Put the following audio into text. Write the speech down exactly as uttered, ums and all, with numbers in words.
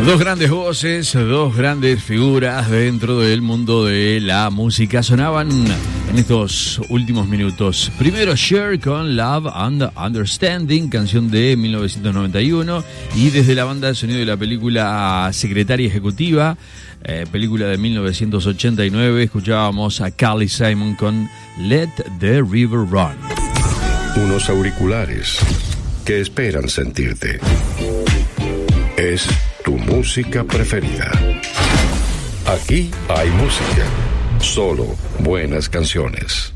Dos grandes voces, dos grandes figuras dentro del mundo de la música sonaban en estos últimos minutos. Primero Cher con Love and Understanding, canción de mil novecientos noventa y uno, y desde la banda de sonido de la película Secretaria Ejecutiva, eh, película de mil novecientos ochenta y nueve, escuchábamos a Carly Simon con Let the River Run. Unos auriculares que esperan sentirte. Es tu música preferida. Aquí hay música. Solo buenas canciones.